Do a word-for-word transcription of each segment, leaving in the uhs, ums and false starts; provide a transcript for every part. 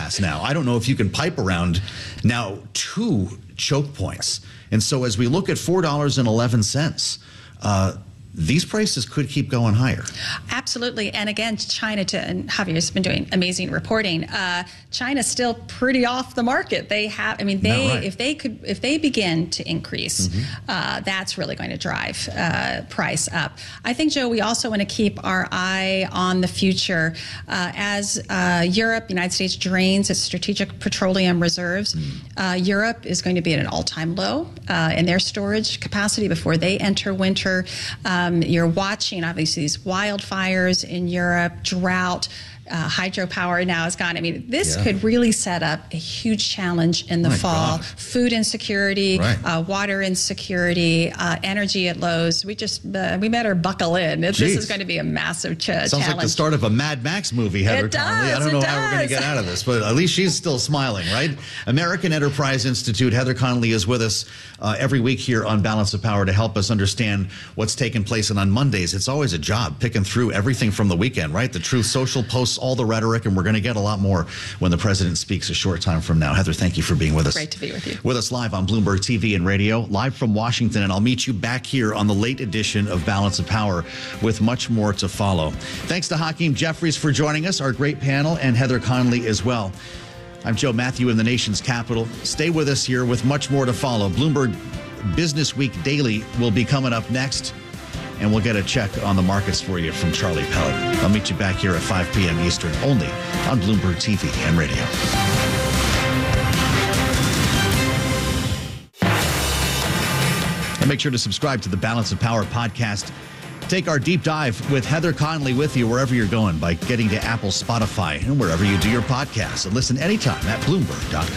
gas now. I don't know if you can pipe around now two choke points. And so as we look at four dollars and eleven cents, uh, these prices could keep going higher. Absolutely. And again, China, to, and Javier's been doing amazing reporting. Uh, China's still pretty off the market. They have, I mean, they, right. if they could, if they begin to increase, mm-hmm. uh, that's really going to drive uh, price up. I think, Joe, we also want to keep our eye on the future uh, as uh, Europe, the United States drains its strategic petroleum reserves. Mm. Uh, Europe is going to be at an all-time low uh, in their storage capacity before they enter winter. Uh, Um, you're watching, obviously, these wildfires in Europe, drought, uh, hydropower now is gone. I mean, this yeah. could really set up a huge challenge in the My fall. God. Food insecurity, right. uh, water insecurity, uh, energy at lows. We just, uh, we better buckle in. Jeez. This is going to be a massive ch- Sounds challenge. like the start of a Mad Max movie, Heather it does, Conley. I don't know does. how we're going to get out of this, but at least she's still smiling, right? American Enterprise Institute, Heather Conley is with us uh, every week here on Balance of Power to help us understand what's taking place. And on Mondays, it's always a job picking through everything from the weekend, right? The Truth Social posts all the rhetoric, and we're going to get a lot more when the president speaks a short time from now. Heather, thank you for being with us. Great to be with you. With us live on Bloomberg T V and radio, live from Washington, and I'll meet you back here on the late edition of Balance of Power with much more to follow. Thanks to Hakeem Jeffries for joining us, our great panel, and Heather Conley as well. I'm Joe Matthew in the nation's capital. Stay with us here with much more to follow. Bloomberg Business Week Daily will be coming up next, and we'll get a check on the markets for you from Charlie Pellet. I'll meet you back here at five p.m. Eastern, only on Bloomberg T V and radio. And make sure to subscribe to the Balance of Power podcast. Take our deep dive with Heather Conley with you wherever you're going by getting to Apple, Spotify, and wherever you do your podcasts. And listen anytime at Bloomberg dot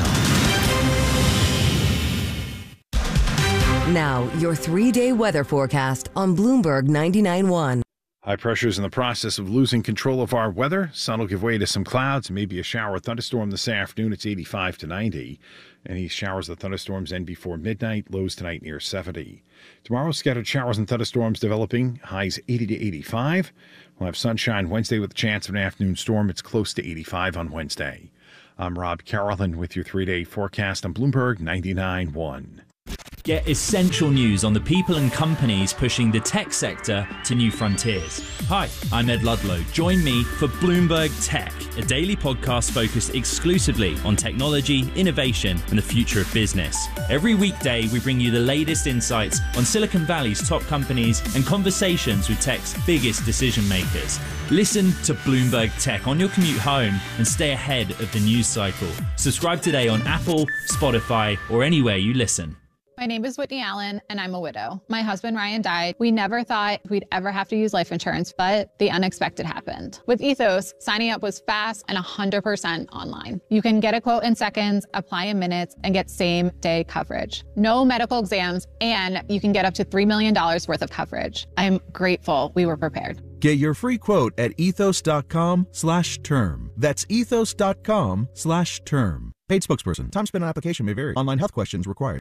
com. Now, your three-day weather forecast on Bloomberg ninety-nine point one. High pressure is in the process of losing control of our weather. Sun will give way to some clouds, maybe a shower or thunderstorm this afternoon. It's eighty-five to ninety. Any showers or thunderstorms end before midnight. Lows tonight near seventy. Tomorrow, scattered showers and thunderstorms developing. Highs eighty to eighty-five. We'll have sunshine Wednesday with a chance of an afternoon storm. It's close to eighty-five on Wednesday. I'm Rob Carolyn with your three-day forecast on Bloomberg ninety-nine point one. Get essential news on the people and companies pushing the tech sector to new frontiers. Hi, I'm Ed Ludlow. Join me for Bloomberg Tech, a daily podcast focused exclusively on technology, innovation, and the future of business. Every weekday, we bring you the latest insights on Silicon Valley's top companies and conversations with tech's biggest decision makers. Listen to Bloomberg Tech on your commute home and stay ahead of the news cycle. Subscribe today on Apple, Spotify, or anywhere you listen. My name is Whitney Allen, and I'm a widow. My husband, Ryan, died. We never thought we'd ever have to use life insurance, but the unexpected happened. With Ethos, signing up was fast and one hundred percent online. You can get a quote in seconds, apply in minutes, and get same-day coverage. No medical exams, and you can get up to three million dollars worth of coverage. I'm grateful we were prepared. Get your free quote at ethos.com slash term. That's ethos.com slash term. Paid spokesperson. Time spent on application may vary. Online health questions required.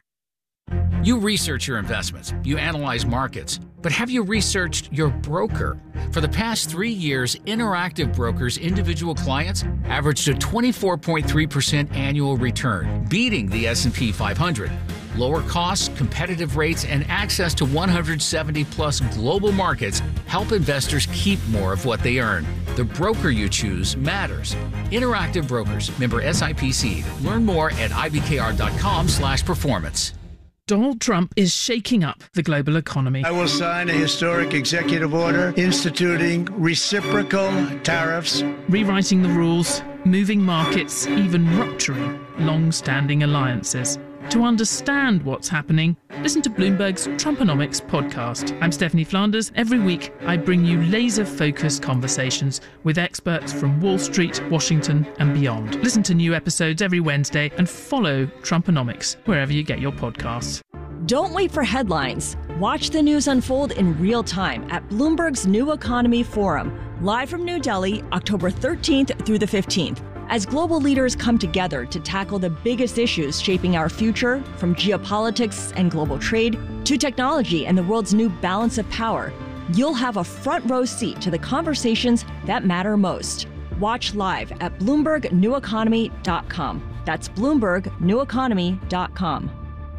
You research your investments, you analyze markets, but have you researched your broker? For the past three years, Interactive Brokers' individual clients averaged a twenty-four point three percent annual return, beating the S and P five hundred. Lower costs, competitive rates, and access to one hundred seventy plus global markets help investors keep more of what they earn. The broker you choose matters. Interactive Brokers, member S I P C. Learn more at ibkr.com slash performance. Donald Trump is shaking up the global economy. I will sign a historic executive order instituting reciprocal tariffs, rewriting the rules, moving markets, even rupturing long-standing alliances. To understand what's happening, listen to Bloomberg's Trumponomics podcast. I'm Stephanie Flanders. Every week, I bring you laser-focused conversations with experts from Wall Street, Washington, and beyond. Listen to new episodes every Wednesday and follow Trumponomics wherever you get your podcasts. Don't wait for headlines. Watch the news unfold in real time at Bloomberg's New Economy Forum, live from New Delhi, October thirteenth through the fifteenth. As global leaders come together to tackle the biggest issues shaping our future, from geopolitics and global trade to technology and the world's new balance of power, you'll have a front row seat to the conversations that matter most. Watch live at bloomberg new economy dot com. That's bloomberg new economy dot com.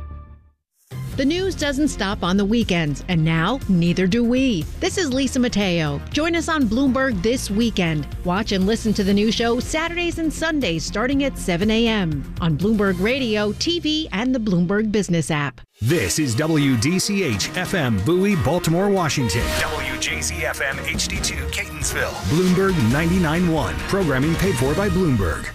The news doesn't stop on the weekends, and now neither do we. This is Lisa Mateo. Join us on Bloomberg this weekend. Watch and listen to the new show Saturdays and Sundays starting at seven a.m. on Bloomberg Radio, T V, and the Bloomberg Business app. This is W D C H F M Bowie, Baltimore, Washington. W J Z F M H D two, Catonsville. Bloomberg ninety-nine point one. Programming paid for by Bloomberg.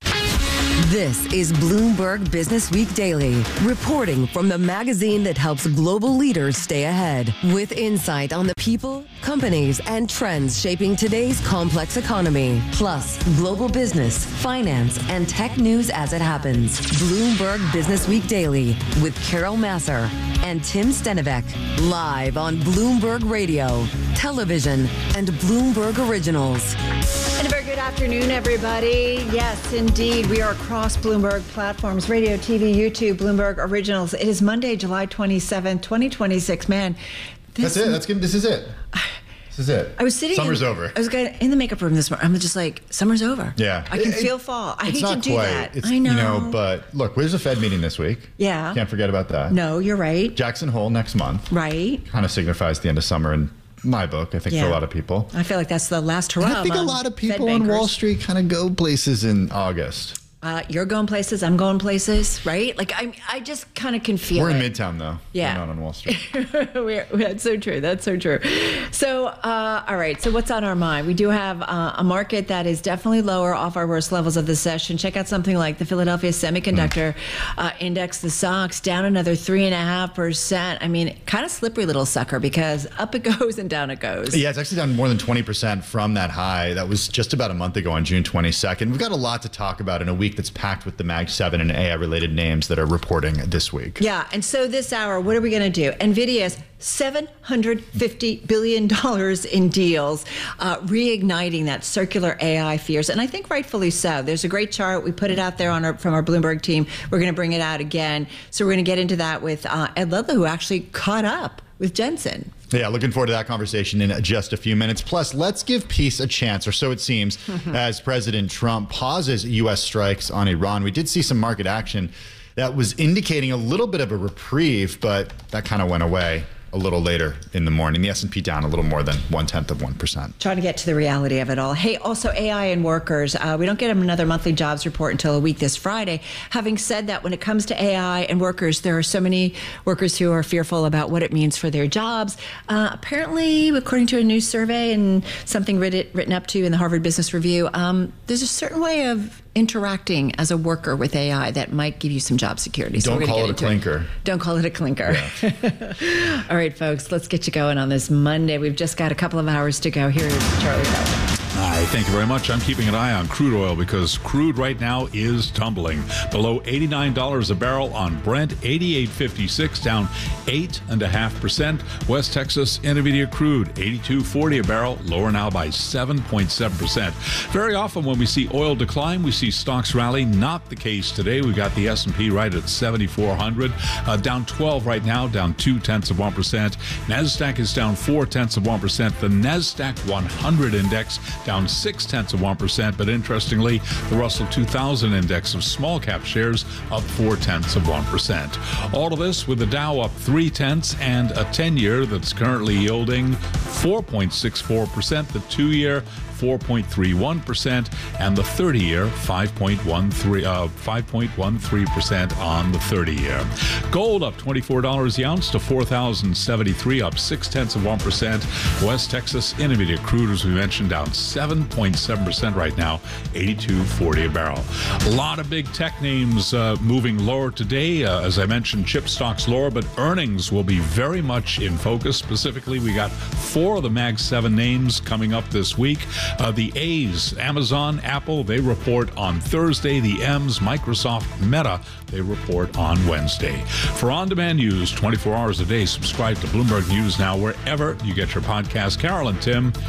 This is Bloomberg Business Week Daily, reporting from the magazine that helps global leaders stay ahead, with insight on the people, companies, and trends shaping today's complex economy, plus global business, finance, and tech news as it happens. Bloomberg Business Week Daily with Carol Masser and Tim Stenivek, live on Bloomberg Radio, television, and Bloomberg Originals. And a very good afternoon, everybody. Yes, indeed. We are across Bloomberg platforms, radio, T V, YouTube, Bloomberg Originals. It is Monday, July twenty-seventh, twenty twenty-six. Man, this that's it. That's good. This is it. This is it. I was sitting. Summer's in, over. I was in the makeup room this morning. I'm just like, summer's over. Yeah. I can it, feel fall. I hate to do quite. that. It's, I know. You know, but look, there's a Fed meeting this week. Yeah. Can't forget about that. No, you're right. Jackson Hole next month. Right. Kind of signifies the end of summer in my book, I think, yeah. for a lot of people. I feel like that's the last hurrah. And I think a lot of people on Wall Street kind of go places in August. Uh, you're going places, I'm going places, right? Like, I I just kind of can feel We're it. in Midtown, though. Yeah. We're not on Wall Street. We're, that's so true. That's so true. So, uh, all right. So what's on our mind? We do have uh, a market that is definitely lower off our worst levels of the session. Check out something like the Philadelphia Semiconductor mm. uh, Index, the S O X, down another three point five percent. I mean, kind of slippery little sucker because up it goes and down it goes. Yeah, it's actually down more than twenty percent from that high. That was just about a month ago on June twenty-second. We've got a lot to talk about in a week that's packed with the Mag seven and A I-related names that are reporting this week. Yeah, and so this hour, what are we going to do? NVIDIA's seven hundred fifty billion dollars in deals, uh, reigniting that circular A I fears, and I think rightfully so. There's a great chart. We put it out there on our, from our Bloomberg team. We're going to bring it out again. So we're going to get into that with uh, Ed Ludlow, who actually caught up with Jensen. Yeah, looking forward to that conversation in just a few minutes. Plus, let's give peace a chance, or so it seems, as President Trump pauses U S strikes on Iran. We did see some market action that was indicating a little bit of a reprieve, but that kind of went away a little later in the morning. The S and P down a little more than one-tenth of one percent. Trying to get to the reality of it all. Hey, also A I and workers. Uh, we don't get another monthly jobs report until a week this Friday. Having said that, when it comes to A I and workers, there are so many workers who are fearful about what it means for their jobs. Uh, apparently, according to a new survey and something written, written up to in the Harvard Business Review, um, there's a certain way of interacting as a worker with A I that might give you some job security. So Don't call it a clinker. It. Don't call it a clinker. Yeah. All right, folks, let's get you going on this Monday. We've just got a couple of hours to go. Here is Charlie Feldman. Hi, thank you very much. I'm keeping an eye on crude oil because crude right now is tumbling below eighty-nine dollars a barrel on Brent, eighty-eight fifty-six, down eight and a half percent. West Texas Intermediate crude, eighty-two forty a barrel, lower now by seven point seven percent. Very often when we see oil decline, we see stocks rally. Not the case today. We got the S and P right at seventy-four hundred, uh, down twelve right now, down two tenths of one percent. Nasdaq is down four tenths of one percent. The Nasdaq one hundred index down six tenths of one percent, but interestingly, the Russell two thousand index of small cap shares up four tenths of one percent. All of this with the Dow up three tenths and a ten-year that's currently yielding four point six four percent. The two-year four point three one percent, and the thirty-year five point one three uh, five point one three percent on the thirty-year. Gold up twenty-four dollars the ounce to four thousand seventy-three, up six tenths of one percent. West Texas Intermediate crude, as we mentioned, down seven point seven percent right now, eighty-two forty a barrel. A lot of big tech names uh, moving lower today. Uh, as I mentioned, chip stocks lower, but earnings will be very much in focus. Specifically, we got four of the Mag seven names coming up this week. Uh, the A's, Amazon, Apple, they report on Thursday. The M's, Microsoft, Meta, they report on Wednesday. For on-demand news, twenty-four hours a day, subscribe to Bloomberg News Now wherever you get your podcast. Carol and Tim,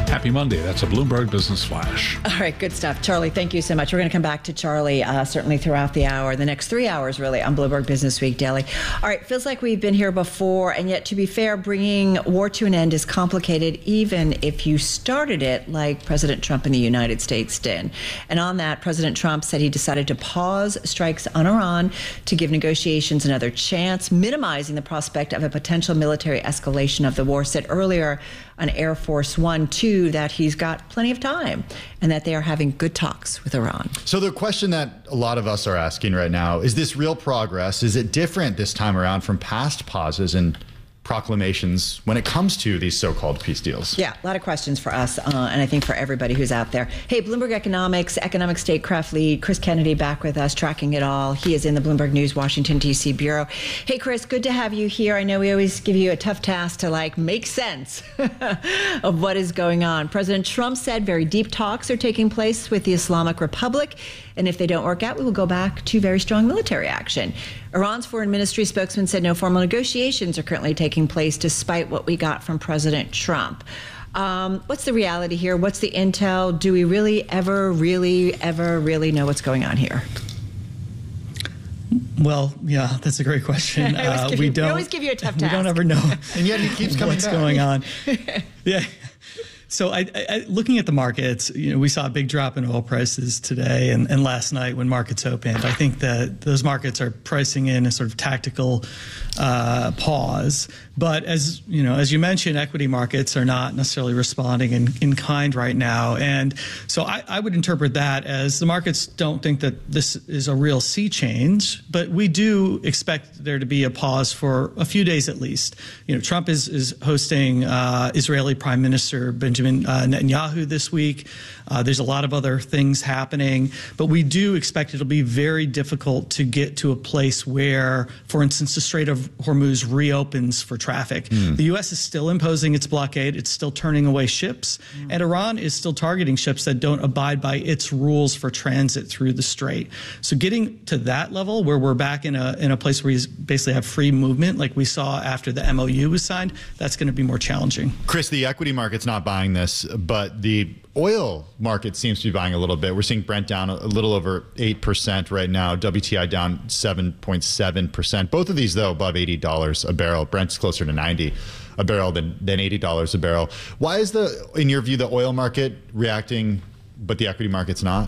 Happy Monday. That's a Bloomberg Business Flash. All right, good stuff. Charlie, thank you so much. We're going to come back to Charlie uh, certainly throughout the hour, the next three hours really on Bloomberg Business Week Daily. All right, feels like we've been here before, and yet to be fair, bringing war to an end is complicated even if you started it like President Trump in the United States did. And on that, President Trump said he decided to pause strikes on Iran to give negotiations another chance, minimizing the prospect of a potential military escalation of the war. Said earlier on Air Force One, too, that he's got plenty of time and that they are having good talks with Iran. So the question that a lot of us are asking right now, is this real progress? Is it different this time around from past pauses and proclamations when it comes to these so-called peace deals? Yeah, a lot of questions for us, uh, and I think for everybody who's out there. Hey, Bloomberg Economics, economic statecraft lead, Chris Kennedy back with us, tracking it all. He is in the Bloomberg News Washington, D C bureau. Hey, Chris, good to have you here. I know we always give you a tough task to, like, make sense of what is going on. President Trump said very deep talks are taking place with the Islamic Republic, and if they don't work out, we will go back to very strong military action. Iran's foreign ministry spokesman said no formal negotiations are currently taking place despite what we got from President Trump. Um, what's the reality here? What's the intel? Do we really ever, really, ever, really know what's going on here? Well, yeah, that's a great question. Uh, we, we you, don't. We always give you a tough task. We don't ever know. And yet he keeps coming what's back. going on. Yeah. So I, I, looking at the markets, you know, we saw a big drop in oil prices today and, and last night when markets opened. I think that those markets are pricing in a sort of tactical uh, pause. But as you know, as you mentioned, equity markets are not necessarily responding in, in kind right now. And so I, I would interpret that as the markets don't think that this is a real sea change, but we do expect there to be a pause for a few days at least. You know, Trump is, is hosting uh, Israeli Prime Minister Benjamin uh, Netanyahu this week. Uh, there's a lot of other things happening, but we do expect it'll be very difficult to get to a place where, for instance, the Strait of Hormuz reopens for traffic. Mm. The U S is still imposing its blockade. It's still turning away ships, mm. and Iran is still targeting ships that don't abide by its rules for transit through the strait. So getting to that level where we're back in a in a place where you basically have free movement like we saw after the M O U was signed, that's going to be more challenging. Chris, the equity market's not buying this, but the oil market seems to be buying a little bit. We're seeing Brent down a little over eight percent right now. W T I down seven point seven percent. Both of these, though, above eighty dollars a barrel. Brent's closer to ninety a barrel than, than eighty dollars a barrel. Why is, the, in your view, the oil market reacting, but the equity market's not?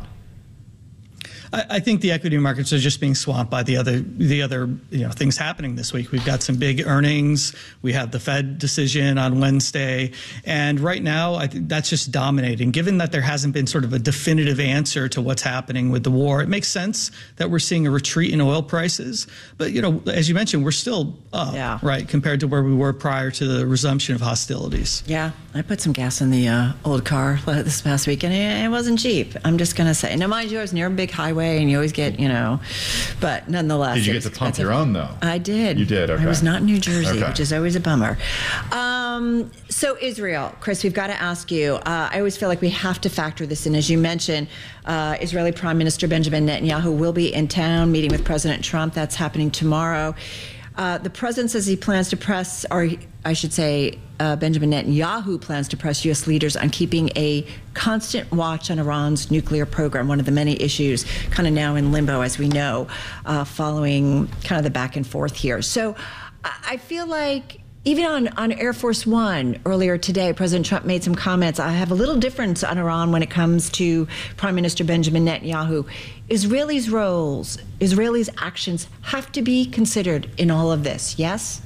I think the equity markets are just being swamped by the other the other you know things happening this week. We've got some big earnings. We have the Fed decision on Wednesday, and right now I think that's just dominating. Given that there hasn't been sort of a definitive answer to what's happening with the war, it makes sense that we're seeing a retreat in oil prices. But you know, as you mentioned, we're still up, yeah. right, compared to where we were prior to the resumption of hostilities. Yeah, I put some gas in the uh, old car this past week, and it wasn't cheap. I'm just going to say. Now, mind you, I was near a big highway. And you always get, you know, but nonetheless. Did you get to pump your own, though? I did. You did, okay. I was not in New Jersey, okay. which is always a bummer. Um, so Israel, Chris, we've got to ask you, uh, I always feel like we have to factor this in. As you mentioned, uh, Israeli Prime Minister Benjamin Netanyahu will be in town meeting with President Trump. That's happening tomorrow. Uh, the president says he plans to press, or I should say, uh, Benjamin Netanyahu plans to press U S leaders on keeping a constant watch on Iran's nuclear program, one of the many issues kind of now in limbo, as we know, uh, following kind of the back and forth here. So I feel like even on, on Air Force One earlier today, President Trump made some comments. I have a little difference on Iran when it comes to Prime Minister Benjamin Netanyahu. Israelis' roles, Israelis' actions have to be considered in all of this, yes?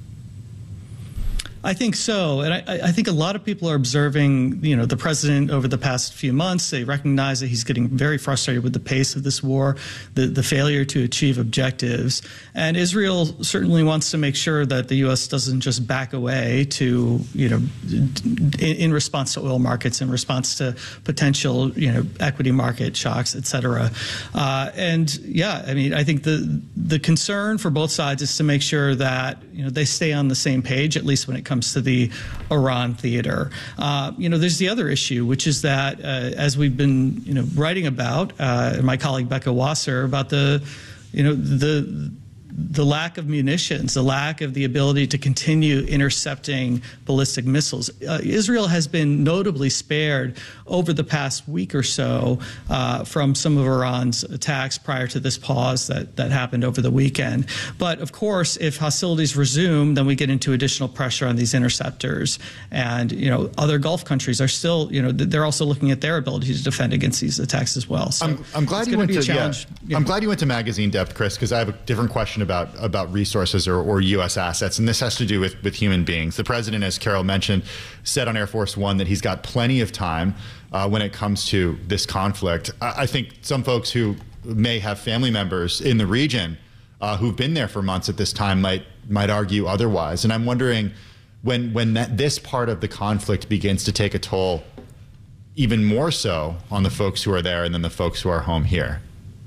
I think so. And I, I think a lot of people are observing, you know, the president over the past few months. They recognize that he's getting very frustrated with the pace of this war, the, the failure to achieve objectives. And Israel certainly wants to make sure that the U S doesn't just back away to, you know, in, in response to oil markets, in response to potential, you know, equity market shocks, et cetera. Uh, and yeah, I mean, I think the the concern for both sides is to make sure that, you know, they stay on the same page, at least when it comes to the Iran theater. Uh, you know, there's the other issue, which is that, uh, as we've been, you know, writing about, uh, my colleague Becca Wasser, about the, you know, the the lack of munitions, the lack of the ability to continue intercepting ballistic missiles. Uh, Israel has been notably spared over the past week or so uh, from some of Iran's attacks prior to this pause that, that happened over the weekend. But of course, if hostilities resume, then we get into additional pressure on these interceptors. And, you know, other Gulf countries are still, you know, they're also looking at their ability to defend against these attacks as well. So I'm, I'm glad you went to yeah, yeah. I'm glad you went to magazine depth, Chris, because I have a different question about about resources or, or U S assets, and this has to do with with human beings. The president, as Carol mentioned, said on Air Force One that he's got plenty of time uh, when it comes to this conflict. I, I think some folks who may have family members in the region uh, who've been there for months at this time might might argue otherwise. And I'm wondering when when that this part of the conflict begins to take a toll even more so on the folks who are there and then the folks who are home here.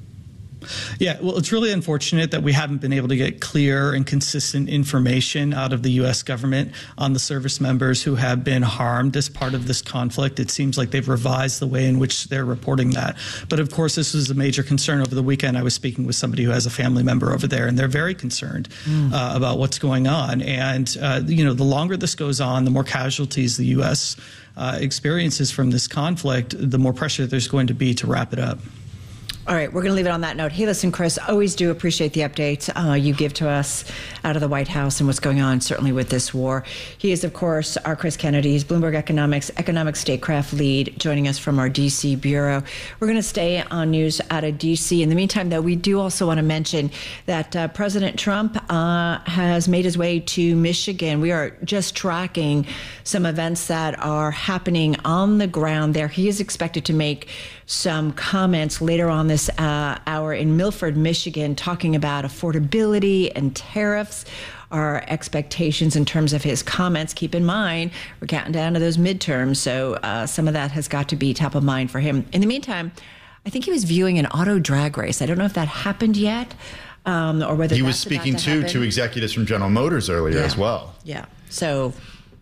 Yeah, well, it's really unfortunate that we haven't been able to get clear and consistent information out of the U S government on the service members who have been harmed as part of this conflict. It seems like they've revised the way in which they're reporting that. But of course, this was a major concern over the weekend. I was speaking with somebody who has a family member over there, and they're very concerned mm. uh, about what's going on. And, uh, you know, the longer this goes on, the more casualties the U S uh, experiences from this conflict, the more pressure there's going to be to wrap it up. All right, we're going to leave it on that note. Hey, listen, Chris, always do appreciate the updates uh, you give to us out of the White House and what's going on, certainly with this war. He is, of course, our Chris Kennedy. He's Bloomberg Economics, economic statecraft lead, joining us from our D C bureau. We're going to stay on news out of D C. In the meantime, though, we do also want to mention that uh, President Trump uh, has made his way to Michigan. We are just tracking some events that are happening on the ground there. He is expected to make some comments later on this uh, hour in Milford, Michigan, talking about affordability and tariffs. Our expectations in terms of his comments. Keep in mind, we're counting down to those midterms, so uh, some of that has got to be top of mind for him. In the meantime, I think he was viewing an auto drag race. I don't know if that happened yet, um, or whether he was that's speaking to to, to executives from General Motors earlier yeah. as well. Yeah. So.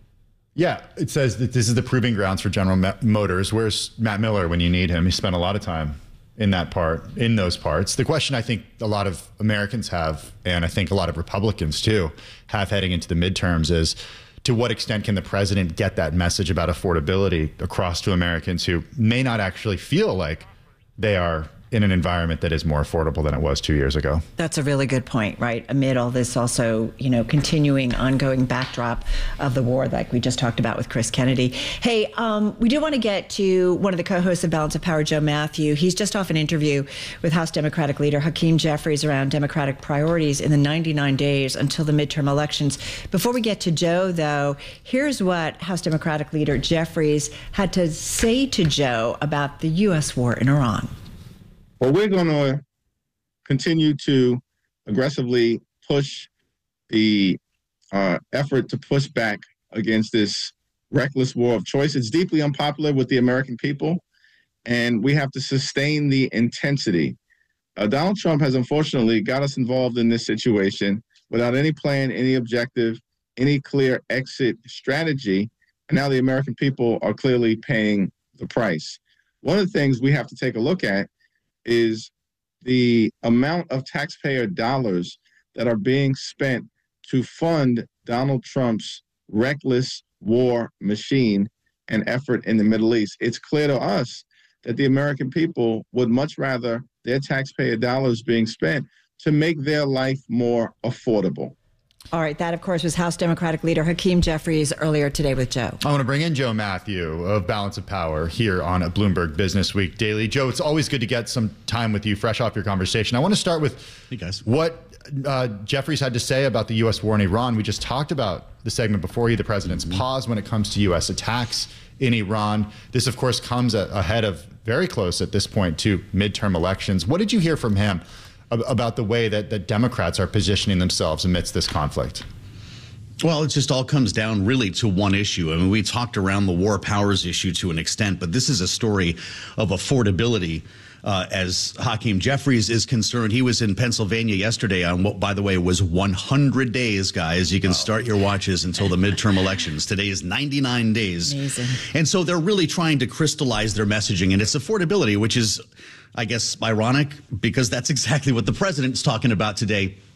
Yeah, it says that this is the proving grounds for General Motors. Where's Matt Miller when you need him? He spent a lot of time in that part, in those parts. The question I think a lot of Americans have, and I think a lot of Republicans too, have heading into the midterms is, to what extent can the president get that message about affordability across to Americans who may not actually feel like they are in an environment that is more affordable than it was two years ago? That's a really good point, right? Amid all this also, you know, continuing ongoing backdrop of the war like we just talked about with Chris Kennedy. Hey, um, we do want to get to one of the co-hosts of Balance of Power, Joe Matthew. He's just off an interview with House Democratic leader Hakeem Jeffries around Democratic priorities in the ninety-nine days until the midterm elections. Before we get to Joe, though, here's what House Democratic leader Jeffries had to say to Joe about the U S war in Iran. Well, we're going to continue to aggressively push the uh, effort to push back against this reckless war of choice. It's deeply unpopular with the American people, and we have to sustain the intensity. Uh, Donald Trump has unfortunately got us involved in this situation without any plan, any objective, any clear exit strategy, and now the American people are clearly paying the price. One of the things we have to take a look at is the amount of taxpayer dollars that are being spent to fund Donald Trump's reckless war machine and effort in the Middle East. It's clear to us that the American people would much rather their taxpayer dollars being spent to make their life more affordable. All right. That, of course, was House Democratic leader Hakeem Jeffries earlier today with Joe. I want to bring in Joe Matthew of Balance of Power here on a Bloomberg Business Week Daily. Joe, it's always good to get some time with you fresh off your conversation. I want to start with hey guys. what uh, Jeffries had to say about the U S war in Iran. We just talked about the segment before you, the president's mm-hmm. pause when it comes to U S attacks in Iran. This, of course, comes ahead of very close at this point to midterm elections. What did you hear from him about the way that, that Democrats are positioning themselves amidst this conflict? Well, it just all comes down really to one issue. I mean, we talked around the war powers issue to an extent, but this is a story of affordability. Uh, as Hakeem Jeffries is concerned, he was in Pennsylvania yesterday on what, by the way, was one hundred days, guys. You can oh. start your watches until the midterm elections. Today is ninety-nine days. Amazing. And so they're really trying to crystallize their messaging, and it's affordability, which is, I guess, ironic because that's exactly what the president's talking about today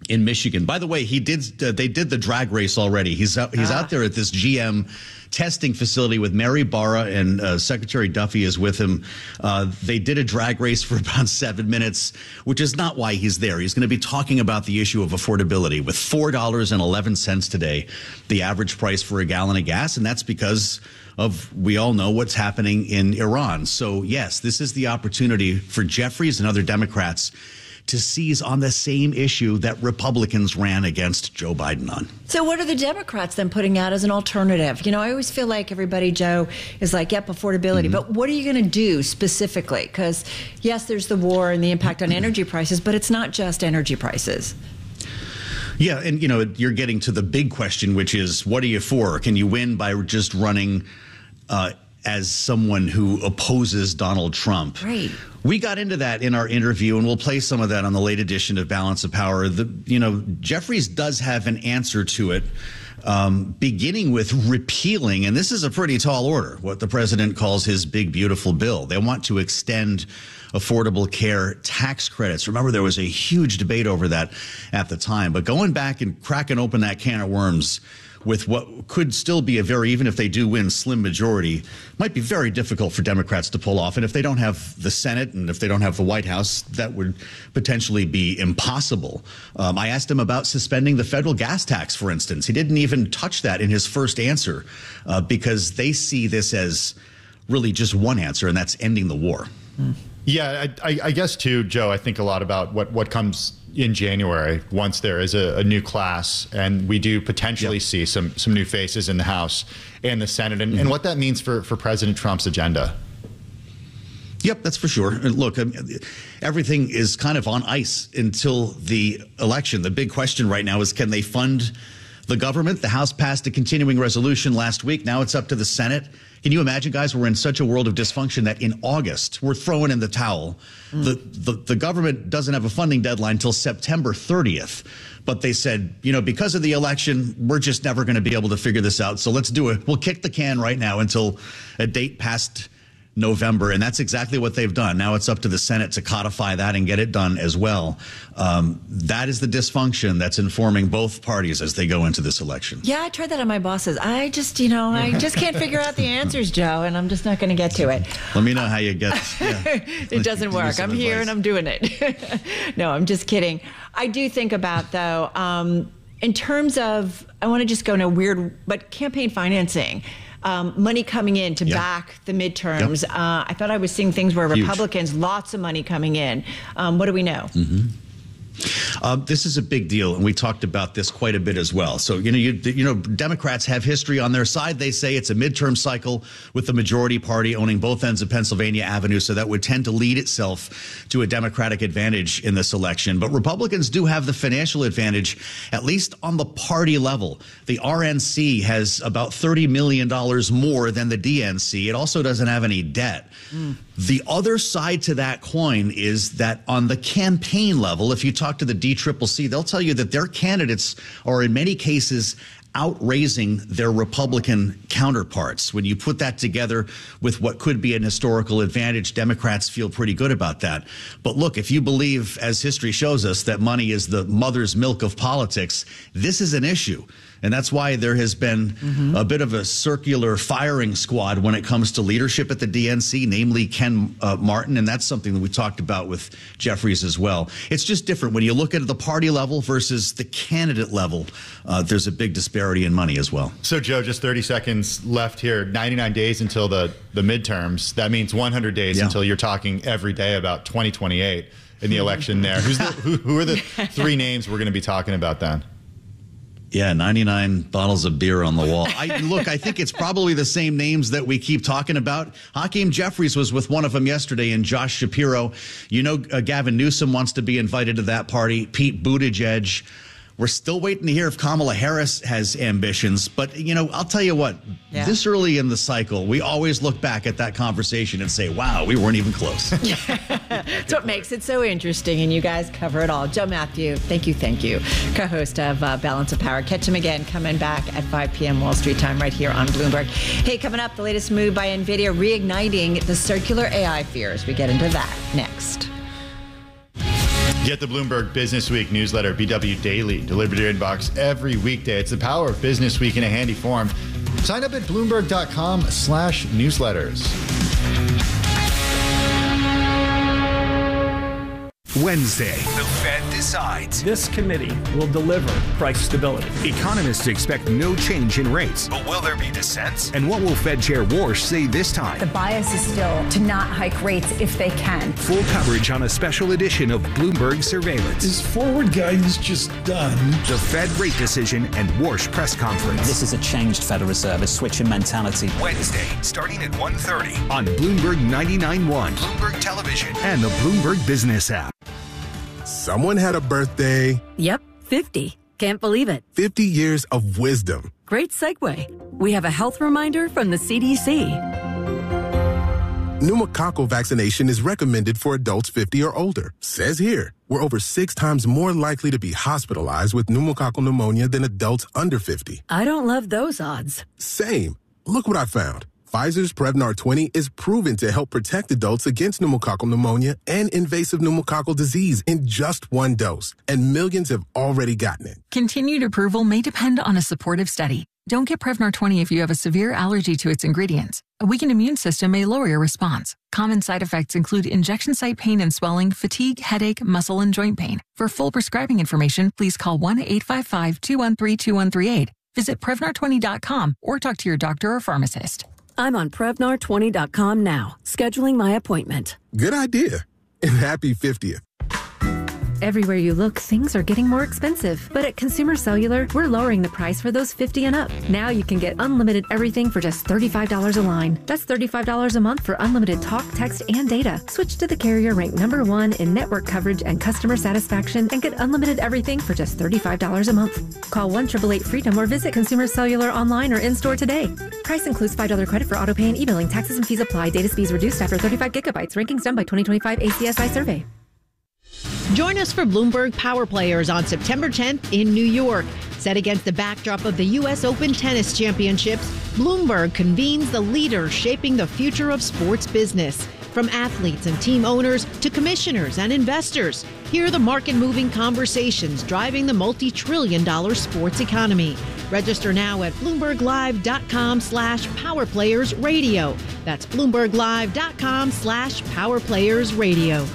in Michigan. By the way, he did. Uh, they did the drag race already. He's out, he's ah. out there at this G M testing facility with Mary Barra, and uh, Secretary Duffy is with him. Uh, they did a drag race for about seven minutes, which is not why he's there. He's going to be talking about the issue of affordability with four dollars and eleven cents today, the average price for a gallon of gas, and that's because of, we all know what's happening in Iran. So yes, this is the opportunity for Jeffries and other Democrats to seize on the same issue that Republicans ran against Joe Biden on. So what are the Democrats then putting out as an alternative? You know, I always feel like everybody, Joe, is like, yep, affordability. Mm-hmm. But what are you going to do specifically? Because, yes, there's the war and the impact on energy prices, but it's not just energy prices. Yeah, and, you know, you're getting to the big question, which is, what are you for? Can you win by just running uh, as someone who opposes Donald Trump? Right. We got into that in our interview, and we'll play some of that on the late edition of Balance of Power. The, you know, Jeffries does have an answer to it, um, beginning with repealing, and this is a pretty tall order, what the president calls his big, beautiful bill. They want to extend affordable care tax credits. Remember, there was a huge debate over that at the time. But going back and cracking open that can of worms with what could still be a very, even if they do win, slim majority, might be very difficult for Democrats to pull off. And if they don't have the Senate and if they don't have the White House, that would potentially be impossible. Um, I asked him about suspending the federal gas tax, for instance. He didn't even touch that in his first answer uh, because they see this as really just one answer, and that's ending the war. Mm. Yeah, I, I guess, too, Joe, I think a lot about what, what comes in January once there is a, a new class and we do potentially yep. see some some new faces in the House and the Senate, and, mm-hmm. and what that means for, for President Trump's agenda. Yep, that's for sure. And look, I mean, everything is kind of on ice until the election. The big question right now is, can they fund the government? The House passed a continuing resolution last week. Now it's up to the Senate. Can you imagine, guys, we're in such a world of dysfunction that in August, we're throwing in the towel. Mm. The, the, the government doesn't have a funding deadline until September thirtieth. But they said, you know, because of the election, we're just never going to be able to figure this out. So let's do it. We'll kick the can right now until a date past November. And that's exactly what they've done. Now it's up to the Senate to codify that and get it done as well. Um, that is the dysfunction that's informing both parties as they go into this election. Yeah, I tried that on my bosses. I just, you know, I just can't figure out the answers, Joe, and I'm just not going to get to it. Let me know how you get. Yeah. It doesn't work. I'm here and I'm doing it. No, I'm just kidding. I do think about, though, um, in terms of, I want to just go in a weird, but campaign financing. Um, money coming in to yep. back the midterms. Yep. Uh, I thought I was seeing things where Huge. Republicans, lots of money coming in. Um, what do we know? Mm-hmm. Uh, this is a big deal, and we talked about this quite a bit as well. So, you know, you, you know, Democrats have history on their side. They say it's a midterm cycle with the majority party owning both ends of Pennsylvania Avenue, so that would tend to lead itself to a Democratic advantage in this election. But Republicans do have the financial advantage, at least on the party level. The R N C has about thirty million dollars more than the D N C. It also doesn't have any debt. Mm. The other side to that coin is that on the campaign level, if you talk to the D C C C, they'll tell you that their candidates are in many cases outraising their Republican counterparts. When you put that together with what could be an historical advantage, Democrats feel pretty good about that. But look, if you believe, as history shows us, that money is the mother's milk of politics, this is an issue. And that's why there has been mm-hmm. a bit of a circular firing squad when it comes to leadership at the D N C, namely Ken uh, Martin. And that's something that we talked about with Jeffries as well. It's just different. When you look at the party level versus the candidate level, uh, there's a big disparity in money as well. So, Joe, just thirty seconds left here. ninety-nine days until the, the midterms. That means one hundred days yeah. until you're talking every day about twenty twenty-eight in the election there. Who's the, who, who are the three names we're going to be talking about then? Yeah, ninety-nine bottles of beer on the wall. I, look, I think it's probably the same names that we keep talking about. Hakeem Jeffries was with one of them yesterday, and Josh Shapiro. You know, uh, Gavin Newsom wants to be invited to that party. Pete Buttigieg. We're still waiting to hear if Kamala Harris has ambitions. But, you know, I'll tell you what, yeah. this early in the cycle, we always look back at that conversation and say, wow, we weren't even close. That's what makes it so interesting. And you guys cover it all. Joe Matthew, thank you, thank you. Co-host of uh, Balance of Power. Catch him again coming back at five p.m. Wall Street time right here on Bloomberg. Hey, coming up, the latest move by NVIDIA reigniting the circular A I fears. We get into that next. Get the Bloomberg Business Week newsletter, B W Daily, delivered to your inbox every weekday. It's the power of Business Week in a handy form. Sign up at Bloomberg.com slash newsletters. Wednesday. The Fed decides. This committee will deliver price stability. Economists expect no change in rates. But will there be dissents? And what will Fed Chair Warsh say this time? The bias is still to not hike rates if they can. Full coverage on a special edition of Bloomberg Surveillance. Is forward guidance just done? The Fed rate decision and Warsh press conference. This is a changed Federal Reserve, a switch in mentality. Wednesday, starting at one thirty. On Bloomberg ninety-nine point one. Bloomberg Television. And the Bloomberg Business app. Someone had a birthday. Yep, fifty. Can't believe it. fifty years of wisdom. Great segue. We have a health reminder from the C D C. Pneumococcal vaccination is recommended for adults fifty or older. Says here, we're over six times more likely to be hospitalized with pneumococcal pneumonia than adults under fifty. I don't love those odds. Same. Look what I found. Pfizer's Prevnar twenty is proven to help protect adults against pneumococcal pneumonia and invasive pneumococcal disease in just one dose, and millions have already gotten it. Continued approval may depend on a supportive study. Don't get Prevnar twenty if you have a severe allergy to its ingredients. A weakened immune system may lower your response. Common side effects include injection site pain and swelling, fatigue, headache, muscle, and joint pain. For full prescribing information, please call one eight five five, two one three, two one three eight. Visit Prevnar twenty dot com or talk to your doctor or pharmacist. I'm on Prevnar twenty dot com now, scheduling my appointment. Good idea. And happy fiftieth. Everywhere you look, things are getting more expensive. But at Consumer Cellular, we're lowering the price for those fifty and up. Now you can get unlimited everything for just thirty-five dollars a line. That's thirty-five dollars a month for unlimited talk, text, and data. Switch to the carrier ranked number one in network coverage and customer satisfaction and get unlimited everything for just thirty-five dollars a month. Call one eight eight eight freedom or visit Consumer Cellular online or in-store today. Price includes five dollars credit for auto pay and e-billing. Taxes and fees apply. Data speeds reduced after thirty-five gigabytes. Rankings done by twenty twenty-five A C S I survey. Join us for Bloomberg Power Players on September tenth in New York. Set against the backdrop of the U S Open Tennis Championships, Bloomberg convenes the leaders shaping the future of sports business. From athletes and team owners to commissioners and investors, hear the market-moving conversations driving the multi-trillion dollar sports economy. Register now at bloomberglive.com slash powerplayersradio. That's bloomberglive.com slash powerplayersradio.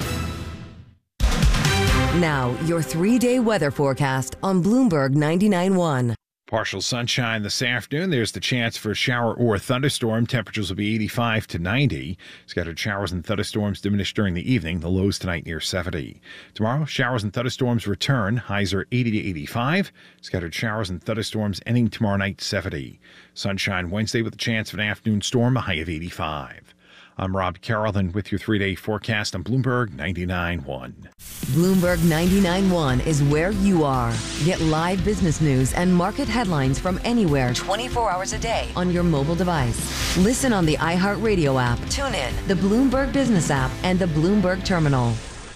Now, your three-day weather forecast on Bloomberg ninety-nine point one. Partial sunshine this afternoon. There's the chance for a shower or a thunderstorm. Temperatures will be eighty-five to ninety. Scattered showers and thunderstorms diminish during the evening. The lows tonight near seventy. Tomorrow, showers and thunderstorms return. Highs are eighty to eighty-five. Scattered showers and thunderstorms ending tomorrow night, seventy. Sunshine Wednesday with a chance of an afternoon storm, a high of eighty-five. I'm Rob Carrollton with your three-day forecast on Bloomberg ninety-nine point one. Bloomberg ninety-nine point one is where you are. Get live business news and market headlines from anywhere twenty-four hours a day on your mobile device. Listen on the iHeartRadio app, tune in, the Bloomberg Business app, and the Bloomberg Terminal.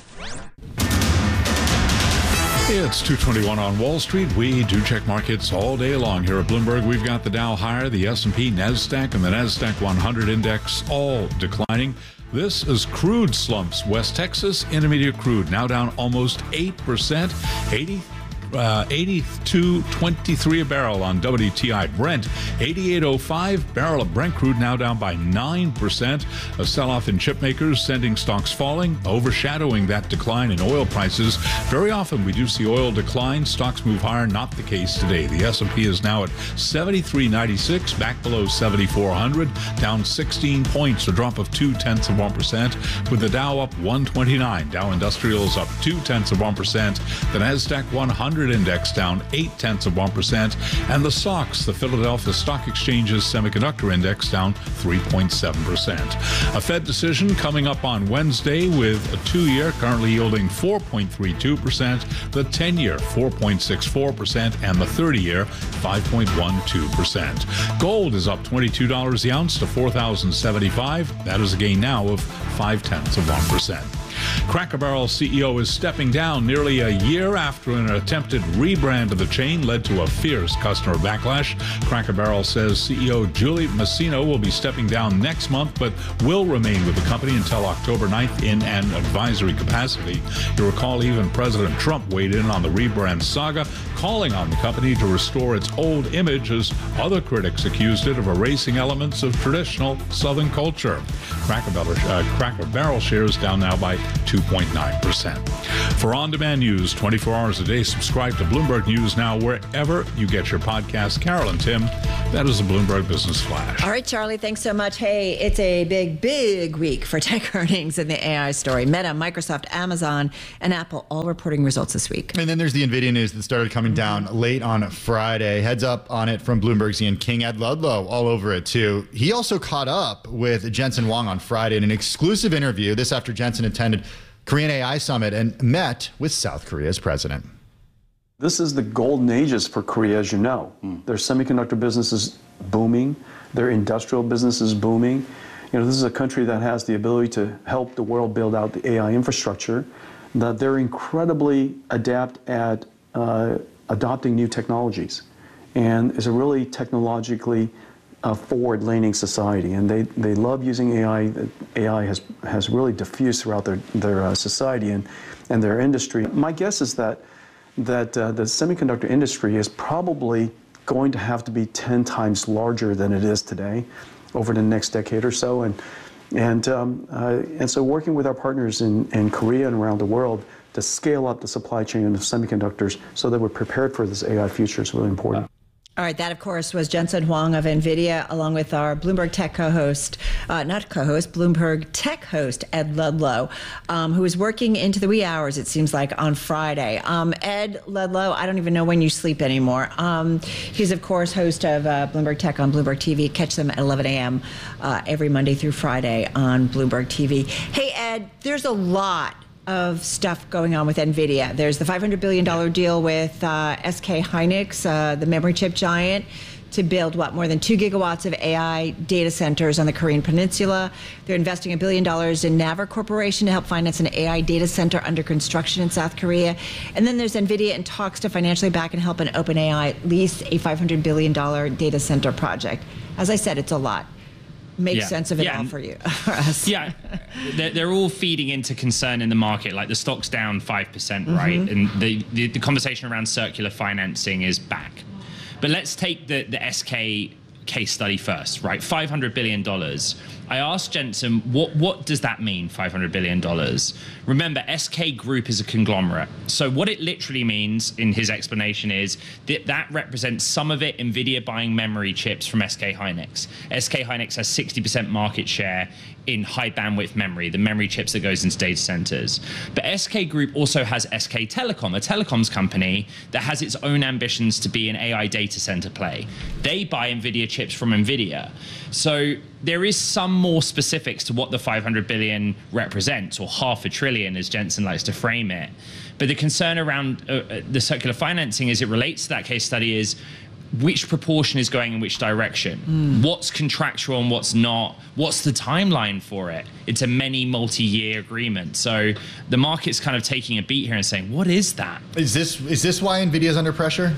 It's two twenty-one on Wall Street. We do check markets all day long here at Bloomberg. We've got the Dow higher, the S and P, NASDAQ, and the NASDAQ one hundred index all declining. This is crude slumps. West Texas Intermediate crude now down almost eight percent, eighty Uh, eighty-two twenty-three a barrel on W T I. Brent, eighty-eight oh five. Barrel of Brent crude now down by nine percent. A sell-off in chip makers, sending stocks falling, overshadowing that decline in oil prices. Very often we do see oil decline, stocks move higher. Not the case today. The S and P is now at seventy-three ninety-six, back below seventy-four hundred, down sixteen points, a drop of two tenths of one percent. With the Dow up one twenty-nine. Dow Industrial is up two tenths of one percent. The NASDAQ one hundred index down eight tenths of one percent, and the S O X, the Philadelphia Stock Exchange's semiconductor index, down three point seven percent. A Fed decision coming up on Wednesday with a two-year currently yielding four point three two percent, the ten-year four point six four percent, and the thirty-year five point one two percent. Gold is up twenty-two dollars the ounce to four thousand seventy-five. That is a gain now of five tenths of one percent. Cracker Barrel C E O is stepping down nearly a year after an attempted rebrand of the chain led to a fierce customer backlash. Cracker Barrel says C E O Julie Masino will be stepping down next month, but will remain with the company until October ninth in an advisory capacity. You recall even President Trump weighed in on the rebrand saga, calling on the company to restore its old image as other critics accused it of erasing elements of traditional Southern culture. Cracker Barrel, uh, Cracker Barrel shares down now by two point nine percent. For on-demand news twenty-four hours a day, subscribe to Bloomberg News Now wherever you get your podcast. Carol and Tim, that is the Bloomberg Business Flash. All right, Charlie, thanks so much. Hey, it's a big, big week for tech earnings in the A I story. Meta, Microsoft, Amazon, and Apple all reporting results this week. And then there's the NVIDIA news that started coming down late on Friday. Heads up on it from Bloomberg's Ian King. Ed Ludlow all over it, too. He also caught up with Jensen Huang on Friday in an exclusive interview. This after Jensen attended Korean A I Summit and met with South Korea's president. This is the golden ages for Korea, as you know. Mm. Their semiconductor business is booming. Their industrial business is booming. You know, this is a country that has the ability to help the world build out the A I infrastructure, that they're incredibly adept at uh, adopting new technologies, and is a really technologically uh, forward-leaning society. And they, they love using A I. A I has, has really diffused throughout their, their uh, society and, and their industry. My guess is that that uh, the semiconductor industry is probably going to have to be ten times larger than it is today over the next decade or so. And and um, uh, and so working with our partners in, in Korea and around the world to scale up the supply chain of semiconductors so that we're prepared for this A I future is really important. All right, that, of course, was Jensen Huang of NVIDIA, along with our Bloomberg Tech co-host, uh, not co-host, Bloomberg Tech host, Ed Ludlow, um, who was working into the wee hours, it seems like, on Friday. Um, Ed Ludlow, I don't even know when you sleep anymore. Um, he's, of course, host of uh, Bloomberg Tech on Bloomberg T V. Catch them at eleven a.m. Uh, every Monday through Friday on Bloomberg T V. Hey, Ed, there's a lot of stuff going on with NVIDIA. There's the five hundred billion dollars deal with uh, S K Hynix, uh, the memory chip giant, to build, what, more than two gigawatts of A I data centers on the Korean Peninsula. They're investing a billion dollars in Naver Corporation to help finance an A I data center under construction in South Korea. And then there's NVIDIA in talks to financially back and help an OpenAI lease a five hundred billion dollars data center project. As I said, it's a lot. Make yeah. sense of it yeah. all for you. For us. Yeah, they're, they're all feeding into concern in the market. Like the stock's down five percent, mm-hmm. right? And the, the the conversation around circular financing is back. But let's take the the S K case study first, right? five hundred billion dollars. I asked Jensen, what what does that mean, five hundred billion dollars? Remember, S K Group is a conglomerate. So what it literally means in his explanation is that that represents some of it NVIDIA buying memory chips from S K Hynix. S K Hynix has sixty percent market share in high bandwidth memory, the memory chips that goes into data centers. But S K Group also has S K Telecom, a telecoms company that has its own ambitions to be an A I data center play. They buy NVIDIA chips from NVIDIA. So there is some more specifics to what the five hundred billion represents, or half a trillion, as Jensen likes to frame it. But the concern around uh, the circular financing as it relates to that case study is which proportion is going in which direction? Mm. What's contractual and what's not? What's the timeline for it? It's a many multi-year agreement. So the market's kind of taking a beat here and saying, what is that? Is this is this why NVIDIA's under pressure?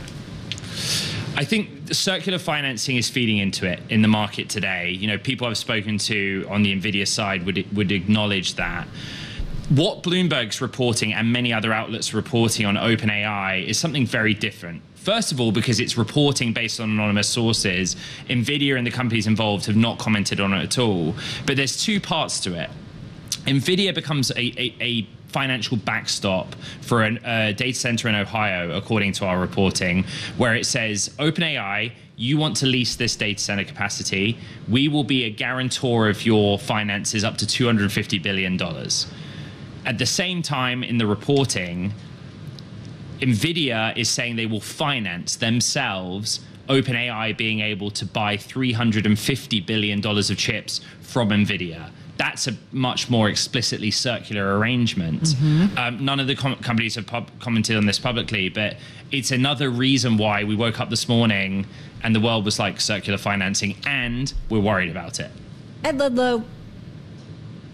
I think the circular financing is feeding into it in the market today. You know, people I've spoken to on the NVIDIA side would would acknowledge that. What Bloomberg's reporting and many other outlets reporting on OpenAI is something very different. First of all, because it's reporting based on anonymous sources. NVIDIA and the companies involved have not commented on it at all. But there's two parts to it. NVIDIA becomes a, a, a financial backstop for a uh, data center in Ohio, according to our reporting, where it says, OpenAI, you want to lease this data center capacity. We will be a guarantor of your finances up to two hundred fifty billion dollars. At the same time, in the reporting, NVIDIA is saying they will finance themselves OpenAI being able to buy three hundred fifty billion dollars of chips from NVIDIA. That's a much more explicitly circular arrangement. Mm-hmm. Um, none of the com- companies have pub- commented on this publicly, but it's another reason why we woke up this morning and the world was like circular financing, and we're worried about it. Ed Ludlow,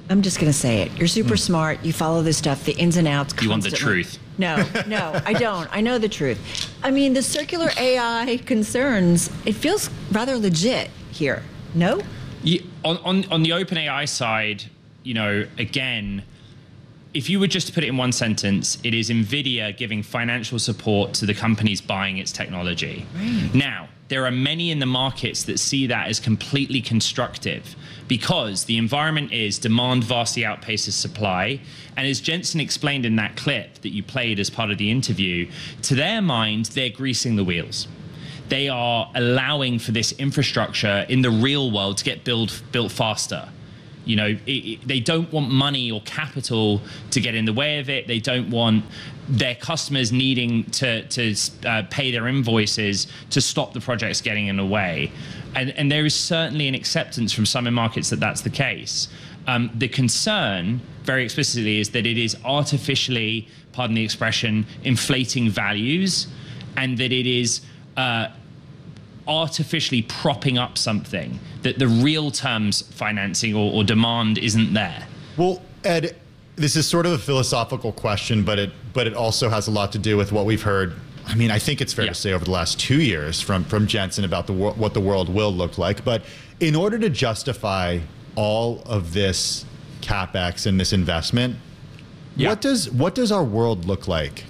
I'm just going to say it. You're super mm. smart. You follow this stuff, the ins and outs. You constantly. want the truth. No, no, I don't. I know the truth. I mean, the circular A I concerns, it feels rather legit here. No? Yeah, on, on, on the OpenAI side, you know, again, if you were just to put it in one sentence, it is NVIDIA giving financial support to the companies buying its technology. Right. Now, there are many in the markets that see that as completely constructive because the environment is demand vastly outpaces supply. And as Jensen explained in that clip that you played as part of the interview, to their mind, they're greasing the wheels. They are allowing for this infrastructure in the real world to get build, built faster. You know, it, it, they don't want money or capital to get in the way of it. They don't want their customers needing to, to uh, pay their invoices to stop the projects getting in the way. And, and there is certainly an acceptance from some in markets that that's the case. Um, the concern, very explicitly, is that it is artificially, pardon the expression, inflating values, and that it is uh, artificially propping up something that the real terms financing or, or demand isn't there. Well, Ed, this is sort of a philosophical question, but it but it also has a lot to do with what we've heard. I mean, I think it's fair yeah. to say over the last two years from from Jensen about the what the world will look like. But in order to justify all of this CapEx and this investment, yeah. what does what does our world look like